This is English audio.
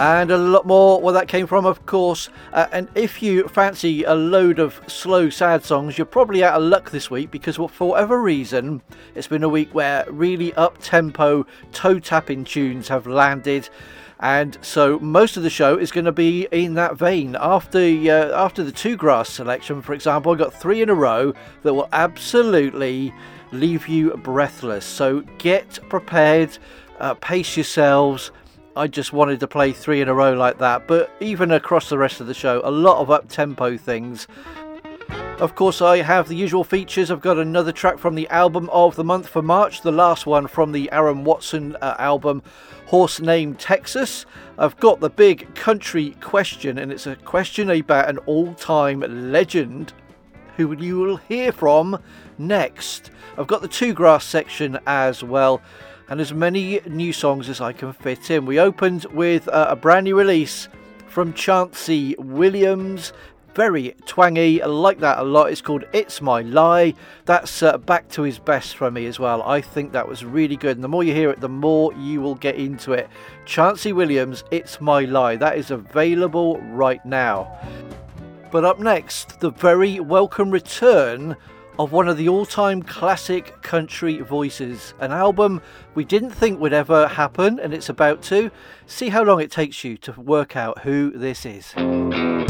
And a lot more where that came from, of course. And if you fancy a load of slow, sad songs, you're probably out of luck this week, because for whatever reason, it's been a week where really up-tempo, toe-tapping tunes have landed. And so most of the show is going to be in that vein. After the Two Grass selection, for example, I got 3 in a row that will absolutely leave you breathless. So get prepared, pace yourselves. I just wanted to play 3 in a row like that, but even across the rest of the show, a lot of up-tempo things. Of course, I have the usual features. I've got another track from the album of the month for March, the last one from the Aaron Watson album, Horse Named Texas. I've got the big country question, and it's a question about an all-time legend who you will hear from next. I've got the Two Grass section as well, and as many new songs as I can fit in. We opened with a brand new release from Chauncey Williams. Very twangy, I like that a lot. It's called It's My Lie. That's back to his best for me as well. I think that was really good, and the more you hear it, the more you will get into it. Chauncey Williams, It's My Lie. That is available right now. But up next, the very welcome return of one of the all-time classic country voices. An album we didn't think would ever happen, and it's about to. See how long it takes you to work out who this is.